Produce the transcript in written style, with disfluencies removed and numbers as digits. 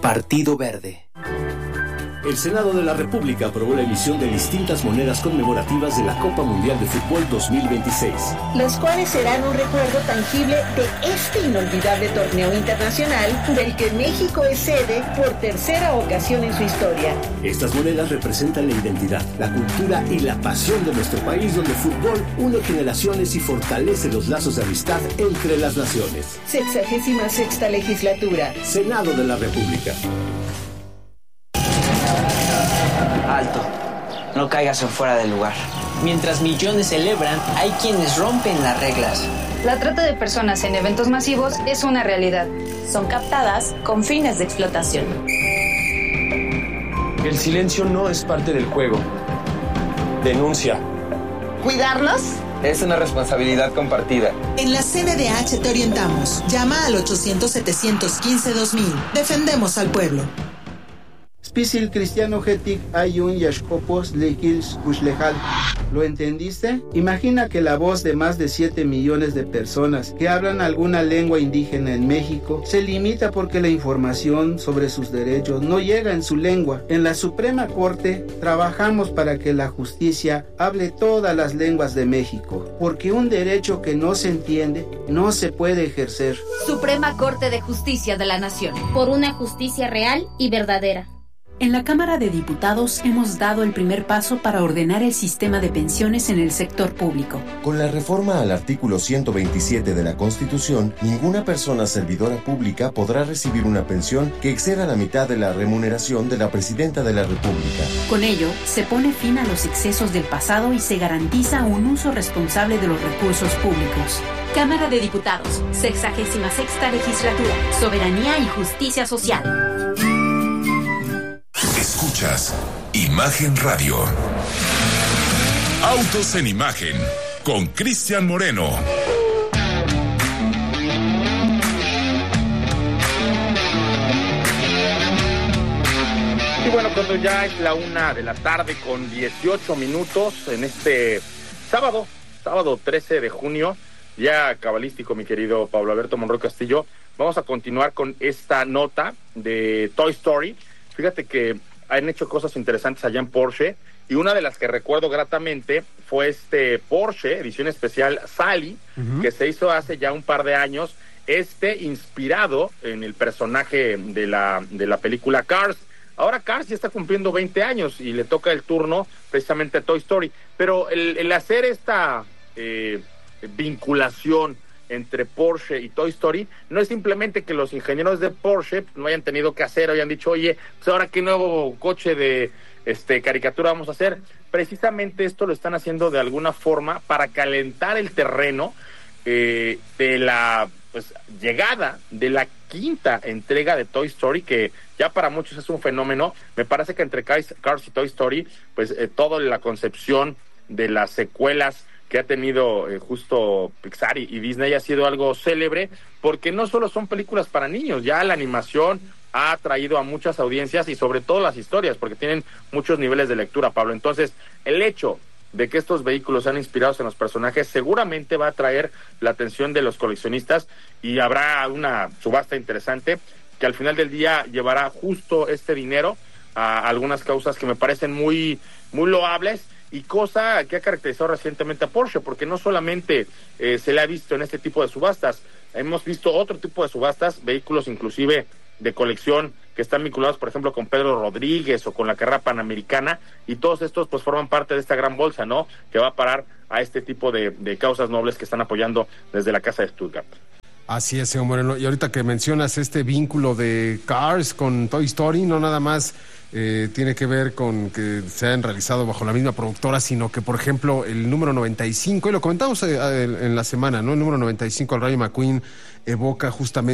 Partido Verde. El Senado de la República aprobó la emisión de distintas monedas conmemorativas de la Copa Mundial de Fútbol 2026. Las cuales serán un recuerdo tangible de este inolvidable torneo internacional del que México es sede por tercera ocasión en su historia. Estas monedas representan la identidad, la cultura y la pasión de nuestro país, donde el fútbol une generaciones y fortalece los lazos de amistad entre las naciones. 66ª legislatura. Senado de la República. Alto, no caigas en fuera del lugar. Mientras millones celebran, hay quienes rompen las reglas. La trata de personas en eventos masivos es una realidad. Son captadas con fines de explotación. El silencio no es parte del juego. Denuncia. ¿Cuidarnos? Es una responsabilidad compartida. En la CNDH te orientamos. Llama al 800-715-2000. Defendemos al pueblo. Spisil cristiano getic ayun yashkopos lekils kuslejal. ¿Lo entendiste? Imagina que la voz de más de 7 millones de personas que hablan alguna lengua indígena en México se limita porque la información sobre sus derechos no llega en su lengua. En la Suprema Corte trabajamos para que la justicia hable todas las lenguas de México, porque un derecho que no se entiende no se puede ejercer. Suprema Corte de Justicia de la Nación. Por una justicia real y verdadera. En la Cámara de Diputados hemos dado el primer paso para ordenar el sistema de pensiones en el sector público. Con la reforma al artículo 127 de la Constitución, ninguna persona servidora pública podrá recibir una pensión que exceda la mitad de la remuneración de la Presidenta de la República. Con ello, se pone fin a los excesos del pasado y se garantiza un uso responsable de los recursos públicos. Cámara de Diputados, 66ª legislatura, soberanía y justicia social. Escuchas Imagen Radio. Autos en Imagen con Cristian Moreno. Y bueno, cuando ya es la 1 de la tarde con 18 minutos en este sábado 13 de junio, ya cabalístico, mi querido Pablo Alberto Monroy Castillo, vamos a continuar con esta nota de Toy Story. Fíjate que han hecho cosas interesantes allá en Porsche, y una de las que recuerdo gratamente fue este Porsche edición especial Sally, que se hizo hace ya un par de años, inspirado en el personaje de la película Cars. Ahora Cars ya está cumpliendo 20 años y le toca el turno precisamente a Toy Story, pero el hacer esta vinculación entre Porsche y Toy Story no es simplemente que los ingenieros de Porsche no hayan tenido que hacer o hayan dicho, oye, pues ahora qué nuevo coche de caricatura vamos a hacer. Precisamente esto lo están haciendo de alguna forma para calentar el terreno de la llegada de la quinta entrega de Toy Story, que ya para muchos es un fenómeno. Me parece que entre Cars y Toy Story, toda la concepción de las secuelas que ha tenido justo Pixar y Disney ha sido algo célebre, porque no solo son películas para niños, ya la animación ha atraído a muchas audiencias y sobre todo las historias, porque tienen muchos niveles de lectura, Pablo. Entonces, el hecho de que estos vehículos sean inspirados en los personajes seguramente va a atraer la atención de los coleccionistas, y habrá una subasta interesante que al final del día llevará justo este dinero a algunas causas que me parecen muy, muy loables, y cosa que ha caracterizado recientemente a Porsche, porque no solamente se le ha visto en este tipo de subastas, hemos visto otro tipo de subastas, vehículos inclusive de colección que están vinculados, por ejemplo, con Pedro Rodríguez o con la carrera panamericana, y todos estos forman parte de esta gran bolsa, ¿no?, que va a parar a este tipo de causas nobles que están apoyando desde la Casa de Stuttgart. Así es, señor Moreno. Y ahorita que mencionas este vínculo de Cars con Toy Story, no nada más tiene que ver con que se han realizado bajo la misma productora, sino que, por ejemplo, el número 95, y lo comentamos en la semana, ¿no? El número 95, el Rayo McQueen, evoca justamente